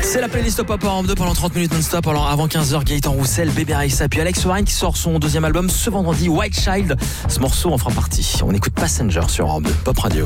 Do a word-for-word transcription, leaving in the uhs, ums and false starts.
C'est la playlist Pop en deux pendant trente minutes non-stop. Alors avant quinze heures, Gaëtan Roussel, Bébé Rexa, puis Alex Warren qui sort son deuxième album ce vendredi, White Child. Ce morceau en fera partie. On écoute Passenger sur Europe deux, Pop Radio.